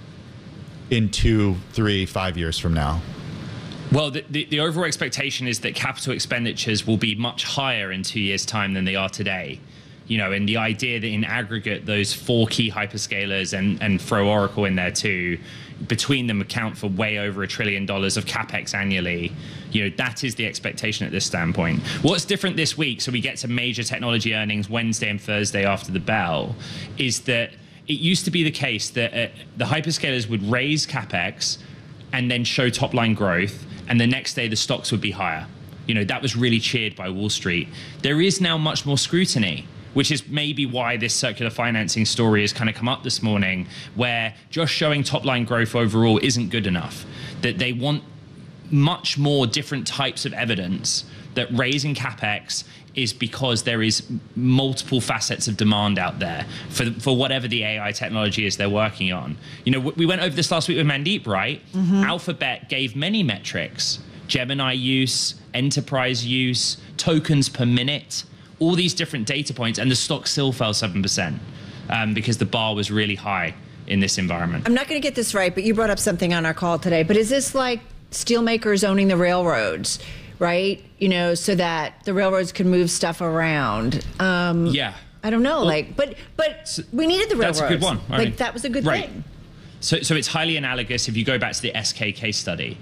in two, three, five years from now? Well, the, the, the overall expectation is that capital expenditures will be much higher in two years' time than they are today. You know, and the idea that in aggregate, those four key hyperscalers and, and throw Oracle in there too, between them account for way over a trillion dollars of CapEx annually. You know, that is the expectation at this standpoint. What's different this week, so we get to major technology earnings Wednesday and Thursday after the bell, is that it used to be the case that uh, the hyperscalers would raise CapEx and then show top-line growth, and the next day the stocks would be higher. You know, that was really cheered by Wall Street. There is now much more scrutiny, which is maybe why this circular financing story has kind of come up this morning, where just showing top-line growth overall isn't good enough. That they want much more different types of evidence that raising CapEx is because there is multiple facets of demand out there for for whatever the A I technology is they're working on. You know, we went over this last week with Mandeep, right? Mm-hmm. Alphabet gave many metrics: Gemini use, enterprise use, tokens per minute, all these different data points, and the stock still fell seven percent um, because the bar was really high in this environment. I'm not going to get this right, but you brought up something on our call today. But is this like steelmakers owning the railroads? Right, you know, so that the railroads can move stuff around. Um, yeah, I don't know, well, like, but but so we needed the railroads. That's a good one. I like mean, that was a good right. thing. So, so it's highly analogous. If you go back to the S K case study,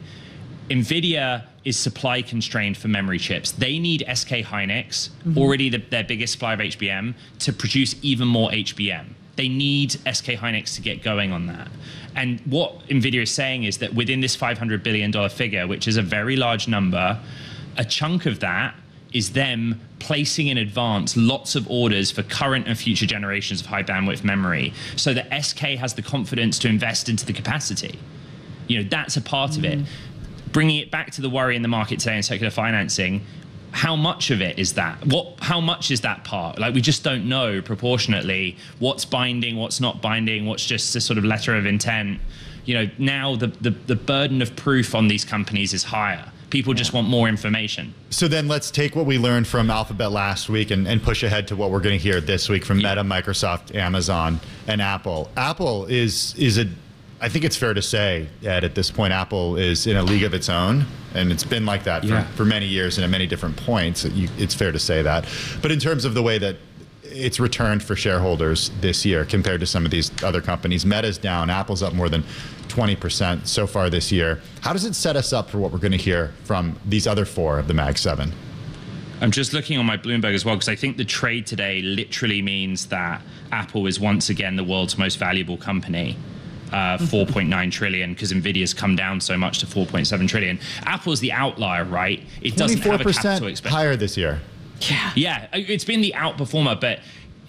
NVIDIA is supply constrained for memory chips. They need S K Hynix, mm-hmm. already the, their biggest supplier of H B M, to produce even more H B M. They need S K Hynix to get going on that. And what NVIDIA is saying is that within this five hundred billion dollars figure, which is a very large number, a chunk of that is them placing in advance lots of orders for current and future generations of high bandwidth memory so that S K has the confidence to invest into the capacity. You know, that's a part mm. of it. Bringing it back to the worry in the market today in circular financing, how much of it is that? What? How much is that part? Like, we just don't know proportionately what's binding, what's not binding, what's just a sort of letter of intent. You know, now the, the, the burden of proof on these companies is higher. People just want more information. So then let's take what we learned from Alphabet last week and, and push ahead to what we're going to hear this week from Meta, Microsoft, Amazon, and Apple. Apple is is a, I think it's fair to say, Ed, at this point, Apple is in a league of its own, and it's been like that for, yeah. for many years and at many different points. You, it's fair to say that. But in terms of the way that it's returned for shareholders this year compared to some of these other companies, Meta's down, Apple's up more than twenty percent so far this year. How does it set us up for what we're going to hear from these other four of the Mag seven? I'm just looking on my Bloomberg as well, because I think the trade today literally means that Apple is once again the world's most valuable company. Uh, four point nine trillion, because Nvidia's come down so much to four point seven trillion. Apple's the outlier, right? It doesn't have a capital expense. Higher this year. Yeah. Yeah, it's been the outperformer, but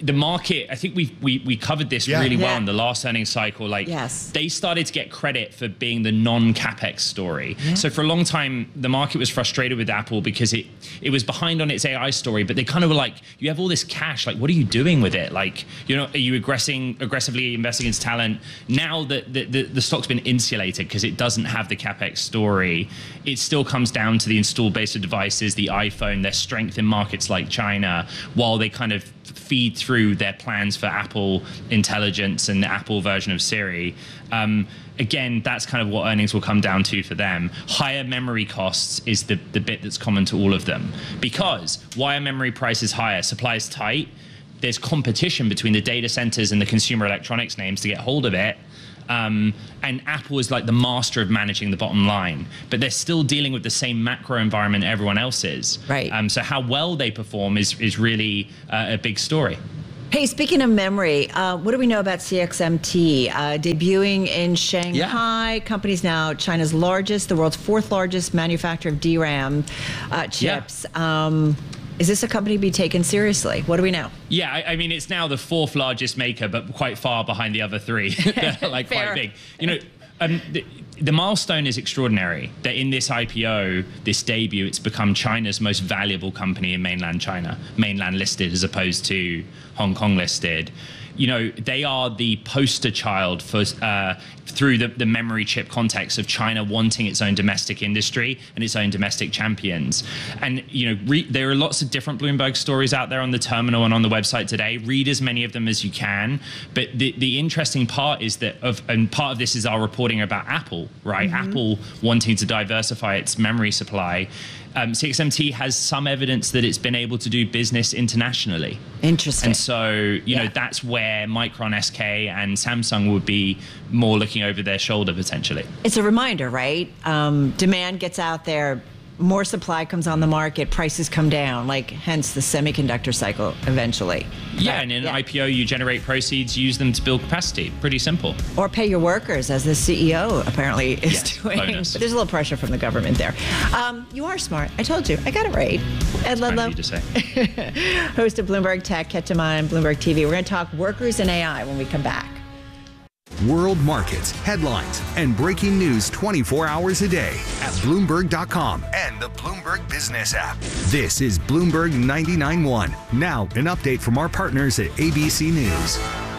the market, I think we we we covered this Yeah. really well Yeah. in the last earnings cycle. Like, Yes. they started to get credit for being the non-capex story. So for a long time, the market was frustrated with Apple because it it was behind on its A I story. But they kind of were like, you have all this cash. Like, what are you doing with it? Like, you know, are you aggressing aggressively investing into talent? Now that the, the, the stock's been insulated because it doesn't have the capex story, it still comes down to the installed base of devices, the iPhone, their strength in markets like China, while they kind of feed through their plans for Apple Intelligence and the Apple version of Siri. Um, again, that's kind of what earnings will come down to for them. Higher memory costs is the, the bit that's common to all of them. Because why are memory prices higher? Supply is tight. There's competition between the data centers and the consumer electronics names to get hold of it. Um, and Apple is like the master of managing the bottom line, but they're still dealing with the same macro environment everyone else is. Right. Um, so how well they perform is is really uh, a big story. Hey, speaking of memory, uh, what do we know about C X M T? Uh, debuting in Shanghai, company's now China's largest, the world's fourth largest manufacturer of D RAM uh, chips. Yeah. Um, Is this a company to be taken seriously? What do we know? Yeah, I, I mean, it's now the fourth largest maker, but quite far behind the other three. They're like Fair. quite big. You know, um, the, the milestone is extraordinary. That in this I P O, this debut, it's become China's most valuable company in mainland China, mainland listed as opposed to Hong Kong listed. You know, they are the poster child for uh, through the, the memory chip context of China wanting its own domestic industry and its own domestic champions. And, you know, re- there are lots of different Bloomberg stories out there on the terminal and on the website today. Read as many of them as you can. But the, the interesting part is that, of, and part of this is our reporting about Apple, right? Mm-hmm. Apple wanting to diversify its memory supply. Um, C X M T has some evidence that it's been able to do business internationally. Interesting. And so, you yeah. know, that's where Micron S K and Samsung would be more looking over their shoulder potentially. It's a reminder, right? Um, demand gets out there, more supply comes on the market, prices come down, like hence the semiconductor cycle eventually. Yeah, right. and in yeah. an I P O, you generate proceeds, use them to build capacity. Pretty simple. Or pay your workers, as the C E O apparently is yes, doing. Bonus. But there's a little pressure from the government there. Um, you are smart. I told you. I got it right. Ed Ludlow, to say. host of Bloomberg Tech, catch him on Bloomberg T V. We're going to talk workers and A I when we come back. World markets, headlines, and breaking news twenty-four hours a day at Bloomberg dot com and the Bloomberg Business app. This is Bloomberg ninety-nine point one. Now, an update from our partners at A B C News.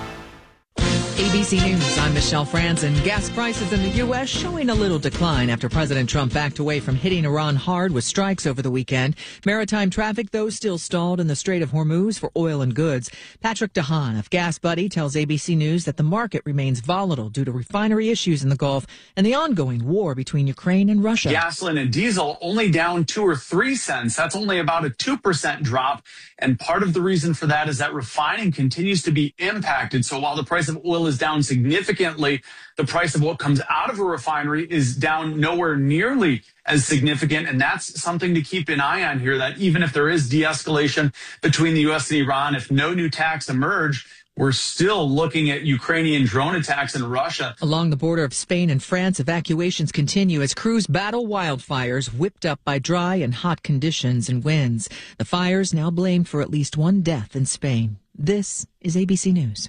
A B C News, I'm Michelle Franzen. Gas prices in the U S showing a little decline after President Trump backed away from hitting Iran hard with strikes over the weekend. Maritime traffic, though, still stalled in the Strait of Hormuz for oil and goods. Patrick DeHaan of Gas Buddy tells A B C News that the market remains volatile due to refinery issues in the Gulf and the ongoing war between Ukraine and Russia. Gasoline and diesel only down two or three cents. That's only about a two percent drop. And part of the reason for that is that refining continues to be impacted. So while the price of oil is down significantly, the price of what comes out of a refinery is down nowhere nearly as significant. And that's something to keep an eye on here, that even if there is de-escalation between the U S and Iran, if no new attacks emerge, we're still looking at Ukrainian drone attacks in Russia. Along the border of Spain and France, evacuations continue as crews battle wildfires whipped up by dry and hot conditions and winds. The fires now blamed for at least one death in Spain. This is A B C News.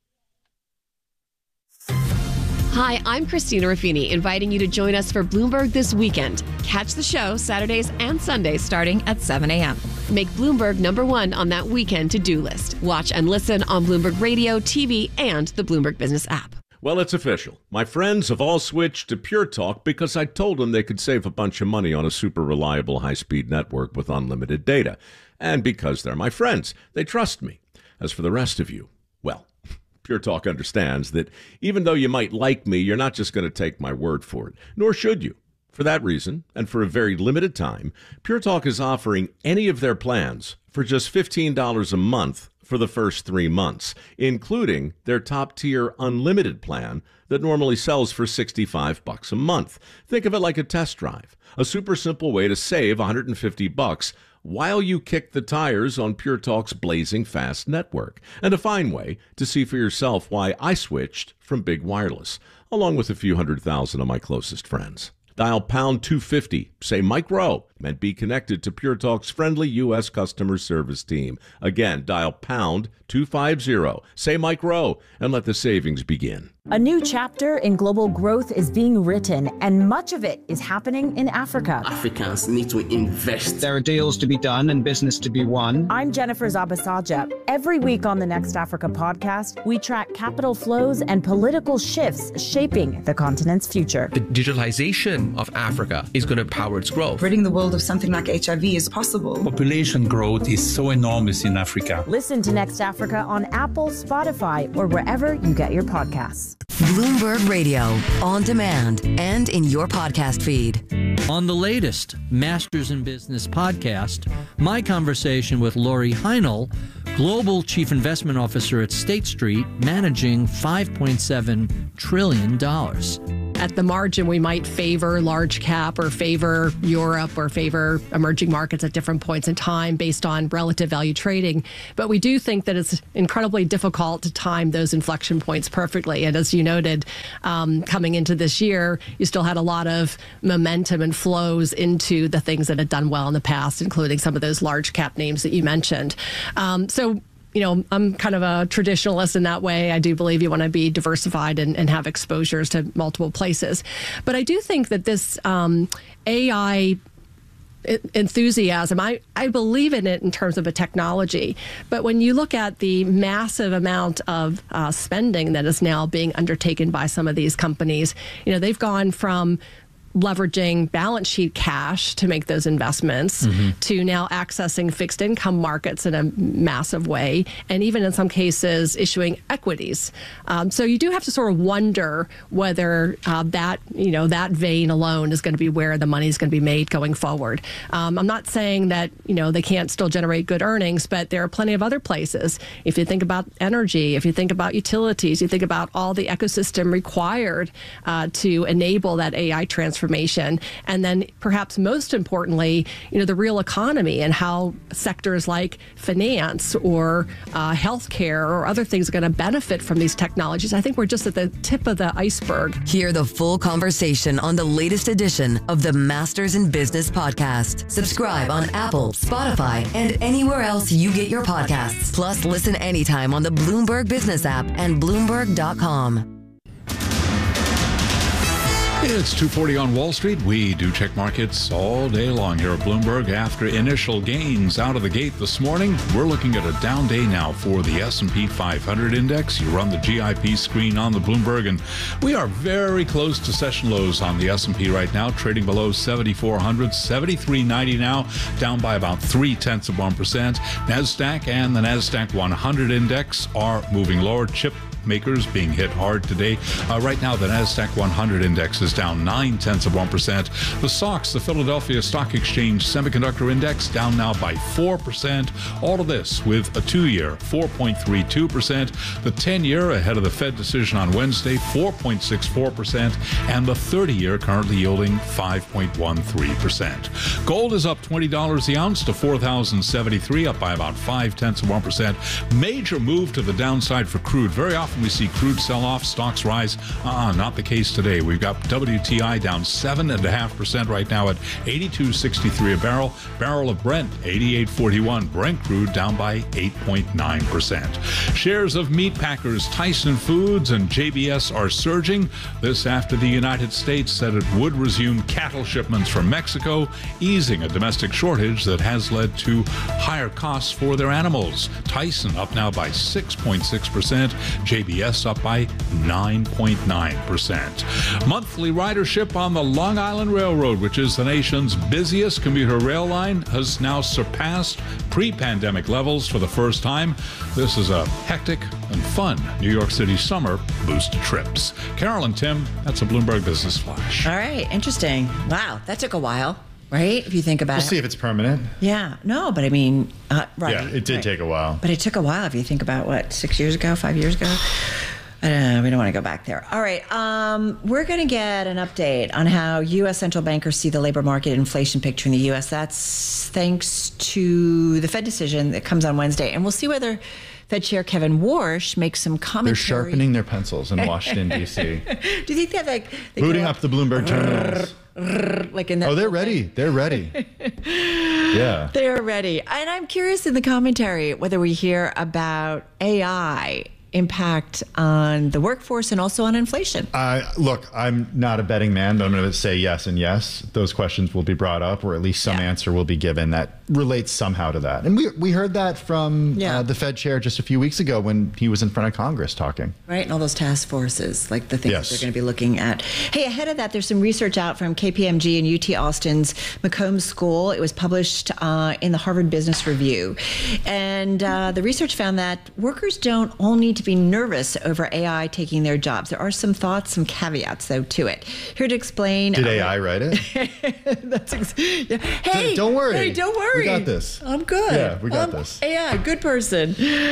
Hi, I'm Christina Ruffini, inviting you to join us for Bloomberg This Weekend. Catch the show Saturdays and Sundays starting at seven a.m. Make Bloomberg number one on that weekend to-do list. Watch and listen on Bloomberg Radio, T V, and the Bloomberg Business app. Well, it's official. My friends have all switched to Pure Talk because I told them they could save a bunch of money on a super reliable high-speed network with unlimited data. And because they're my friends, they trust me. As for the rest of you, well, Pure Talk understands that even though you might like me, you're not just going to take my word for it, nor should you. For that reason, and for a very limited time, Pure Talk is offering any of their plans for just fifteen dollars a month for the first three months, including their top-tier unlimited plan that normally sells for sixty-five bucks a month. Think of it like a test drive, a super simple way to save one hundred fifty bucks while you kick the tires on Pure Talk's blazing fast network, and a fine way to see for yourself why I switched from big wireless, along with a few hundred thousand of my closest friends. Dial pound two fifty. Say Mike Rowe and be connected to Pure Talk's friendly U S customer service team. Again, dial pound two fifty. Say Mike Rowe and let the savings begin. A new chapter in global growth is being written, and much of it is happening in Africa. Africans need to invest. There are deals to be done and business to be won. I'm Jennifer Zabasaja. Every week on the Next Africa podcast, we track capital flows and political shifts shaping the continent's future. The digitalization of Africa is going to power its growth. Ridding the world of something like H I V is possible. Population growth is so enormous in Africa. Listen to Next Africa on Apple, Spotify, or wherever you get your podcasts. Bloomberg Radio, on demand and in your podcast feed. On the latest Masters in Business podcast, my conversation with Lori Heinel, Global Chief Investment Officer at State Street, managing five point seven trillion dollars. At the margin, we might favor large cap or favor Europe or favor emerging markets at different points in time based on relative value trading. But we do think that it's incredibly difficult to time those inflection points perfectly. And as you noted, um, coming into this year, you still had a lot of momentum and flows into the things that had done well in the past, including some of those large cap names that you mentioned. Um, so You know, I'm kind of a traditionalist in that way. I do believe you want to be diversified and, and have exposures to multiple places. But I do think that this um, A I enthusiasm, I, I believe in it in terms of a technology. But when you look at the massive amount of uh, spending that is now being undertaken by some of these companies, you know, they've gone from leveraging balance sheet cash to make those investments mm-hmm. to now accessing fixed income markets in a massive way, and even in some cases issuing equities. Um, so you do have to sort of wonder whether uh, that, you know, that vein alone is going to be where the money is going to be made going forward. Um, I'm not saying that, you know, they can't still generate good earnings, but there are plenty of other places. If you think about energy, if you think about utilities, you think about all the ecosystem required uh, to enable that A I transformation. And then perhaps most importantly, you know, the real economy and how sectors like finance or uh, healthcare or other things are going to benefit from these technologies. I think we're just at the tip of the iceberg. Hear the full conversation on the latest edition of the Masters in Business podcast. Subscribe on Apple, Spotify, and anywhere else you get your podcasts. Plus, listen anytime on the Bloomberg Business app and Bloomberg dot com. It's two forty on Wall Street. We do check markets all day long here at Bloomberg. After initial gains out of the gate this morning, we're looking at a down day now for the S and P five hundred index. You run the G I P screen on the Bloomberg, and we are very close to session lows on the S and P right now, trading below seventy-four hundred, seventy-three ninety now, down by about three tenths of one percent. NASDAQ and the NASDAQ one hundred index are moving lower. Chip makers being hit hard today. Uh, right now, the NASDAQ one hundred index is down nine tenths of one percent. The S O X, the Philadelphia Stock Exchange Semiconductor Index, down now by four percent. All of this with a two-year four point three two percent. The ten-year ahead of the Fed decision on Wednesday, four point six four percent. And the thirty-year currently yielding five point one three percent. Gold is up twenty dollars the ounce to four thousand seventy-three, up by about five tenths of one percent. Major move to the downside for crude. Very often we see crude sell off, stocks rise. Uh-uh, not the case today. We've got W T I down seven point five percent right now at eighty-two sixty-three a barrel. Barrel of Brent, eighty-eight forty-one. Brent crude down by eight point nine percent. Shares of meat packers Tyson Foods and J B S are surging. This after the United States said it would resume cattle shipments from Mexico, easing a domestic shortage that has led to higher costs for their animals. Tyson up now by six point six percent. J B S up by nine point nine percent. Monthly ridership on the Long Island Railroad, which is the nation's busiest commuter rail line, has now surpassed pre-pandemic levels for the first time. This is a hectic and fun New York City summer boost to trips. Carol and Tim, that's a Bloomberg Business Flash. All right, interesting. Wow, that took a while. Right? If you think about we'll it. We'll see if it's permanent. Yeah. No, but I mean, uh, right. Yeah, it did right. take a while. But it took a while if you think about what, six years ago, five years ago? I don't know. We don't want to go back there. All right. Um, we're going to get an update on how U S central bankers see the labor market inflation picture in the U S. That's thanks to the Fed decision that comes on Wednesday. And we'll see whether Fed Chair Kevin Warsh makes some commentary. They're sharpening their pencils in Washington, D C. Do you think they have like... They Booting up the Bloomberg terminals. like in that. Oh, they're ready. They're ready. Yeah. They're ready. And I'm curious in the commentary whether we hear about A I impact on the workforce and also on inflation. Uh, look, I'm not a betting man, but I'm going to say yes and yes. Those questions will be brought up, or at least some yeah. answer will be given that relates somehow to that. And we we heard that from yeah. uh, the Fed chair just a few weeks ago when he was in front of Congress talking. Right, and all those task forces, like the things yes. they're going to be looking at. Hey, ahead of that, there's some research out from K P M G and U T Austin's McCombs School. It was published uh, in the Harvard Business Review. And uh, the research found that workers don't all need to be nervous over A I taking their jobs. There are some thoughts, some caveats, though, to it. Here to explain. Did uh, A I write it? That's ex- yeah. Hey, don't worry. Hey, don't worry. We got this. I'm good. Yeah, we got I'm this. A I, good person.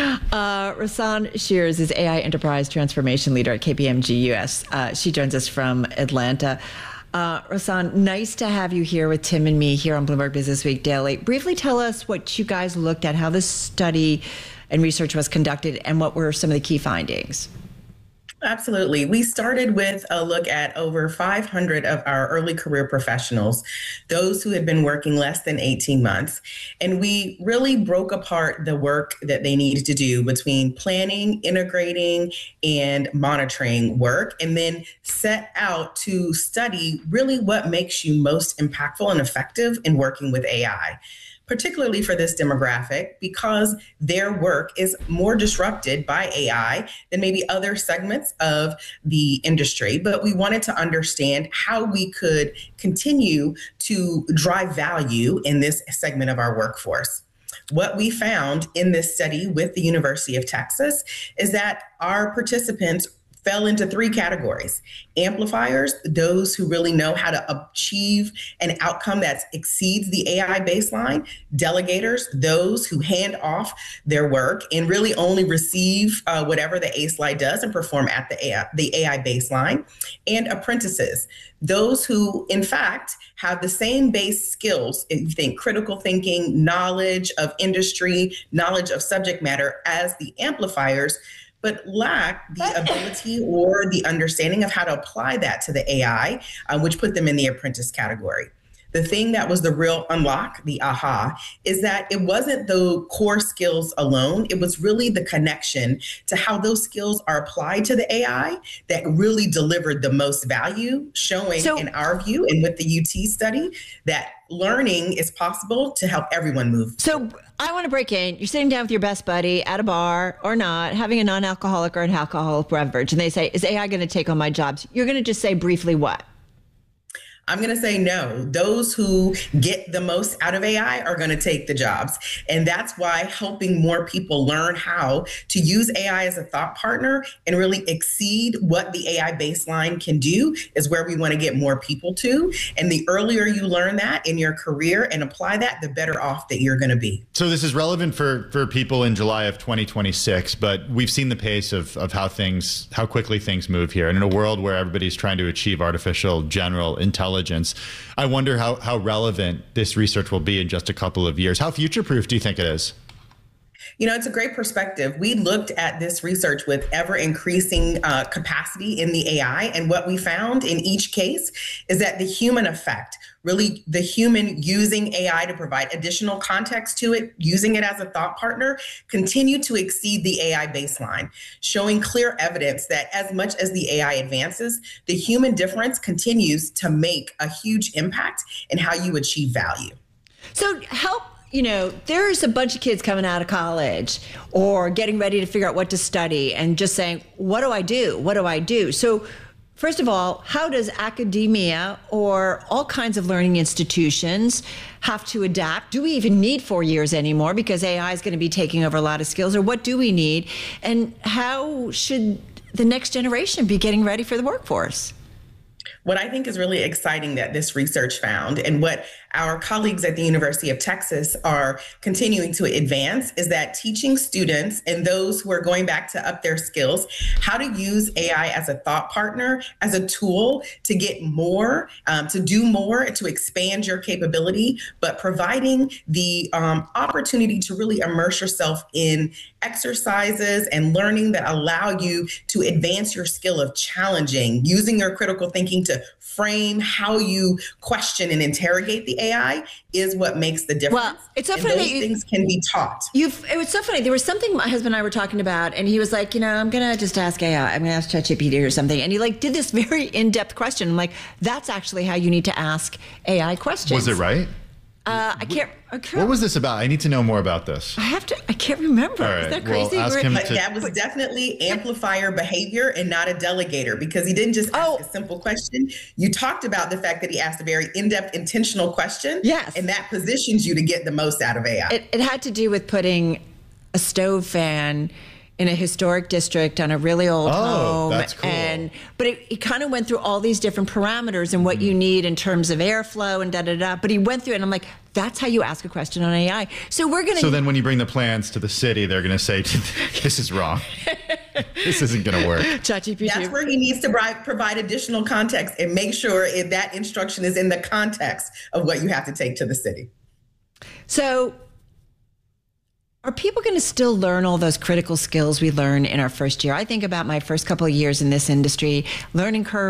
Uh, Rasan Shears is A I Enterprise Transformation Leader at K P M G U S. Uh, she joins us from Atlanta. Uh, Rasan, nice to have you here with Tim and me here on Bloomberg Business Week Daily. Briefly tell us what you guys looked at, how this study and research was conducted, and what were some of the key findings. Absolutely. We started with a look at over five hundred of our early career professionals, those who had been working less than eighteen months. And we really broke apart the work that they needed to do between planning, integrating, and monitoring work, and then set out to study really what makes you most impactful and effective in working with A I. Particularly for this demographic, because their work is more disrupted by A I than maybe other segments of the industry. But we wanted to understand how we could continue to drive value in this segment of our workforce. What we found in this study with the University of Texas is that our participants fell into three categories. Amplifiers, those who really know how to achieve an outcome that exceeds the A I baseline. Delegators, those who hand off their work and really only receive uh, whatever the A slide does and perform at the A I, the A I baseline. And apprentices, those who, in fact, have the same base skills, if you think critical thinking, knowledge of industry, knowledge of subject matter as the amplifiers, but lack the ability or the understanding of how to apply that to the A I, uh, which put them in the apprentice category. The thing that was the real unlock, the aha, is that it wasn't the core skills alone. It was really the connection to how those skills are applied to the A I that really delivered the most value, showing so, in our view and with the U T study that learning is possible to help everyone move. So I want to break in. You're sitting down with your best buddy at a bar or not, having a non-alcoholic or an alcoholic beverage, and they say, is A I going to take on my jobs? You're going to just say briefly what? I'm going to say no. Those who get the most out of A I are going to take the jobs. And that's why helping more people learn how to use A I as a thought partner and really exceed what the A I baseline can do is where we want to get more people to. And the earlier you learn that in your career and apply that, the better off that you're going to be. So this is relevant for, for people in July of twenty twenty-six, but we've seen the pace of, of how things, how quickly things move here. And in a world where everybody's trying to achieve artificial general intelligence, I wonder how, how relevant this research will be in just a couple of years. How future-proof do you think it is? You know, it's a great perspective. We looked at this research with ever increasing uh, capacity in the A I. And what we found in each case is that the human effect, really the human using A I to provide additional context to it, using it as a thought partner, continue to exceed the A I baseline, showing clear evidence that as much as the A I advances, the human difference continues to make a huge impact in how you achieve value. So help. You know, there's a bunch of kids coming out of college or getting ready to figure out what to study and just saying, what do I do? What do I do? So first of all, how does academia or all kinds of learning institutions have to adapt? Do we even need four years anymore because A I is going to be taking over a lot of skills? Or what do we need? And how should the next generation be getting ready for the workforce? What I think is really exciting that this research found and what our colleagues at the University of Texas are continuing to advance is that teaching students and those who are going back to up their skills how to use A I as a thought partner, as a tool to get more, um, to do more, to expand your capability, but providing the um, opportunity to really immerse yourself in exercises and learning that allow you to advance your skill of challenging, using your critical thinking thinking to frame how you question and interrogate the A I is what makes the difference. Well, it's so and funny those that you, things can be taught. You've, it was so funny. There was something my husband and I were talking about, and he was like, you know, I'm going to just ask A I. I'm going to ask ChatGPT or something. And he like did this very in-depth question. I'm like, that's actually how you need to ask A I questions. Was it right? Uh, I can't, I can't. What was this about? I need to know more about this. I have to. I can't remember. All right. Is that Well, crazy? ask We're- him But to- that was definitely amplifier behavior and not a delegator, because he didn't just ask Oh. a simple question. You talked about the fact that he asked a very in-depth, intentional question. Yes. And that positions you to get the most out of A I. It, it had to do with putting a stove fan in a historic district on a really old Oh, home. that's cool. And but it, it kind of went through all these different parameters and what Mm-hmm. you need in terms of airflow and da da da. But he went through it, and I'm like, that's how you ask a question on A I. So we're gonna. So then when you bring the plans to the city, they're going to say, this is wrong. This isn't going to work. ChatGPT. That's where he needs to bri- provide additional context and make sure if that instruction is in the context of what you have to take to the city. So are people going to still learn all those critical skills we learn in our first year? I think about my first couple of years in this industry, learning curve.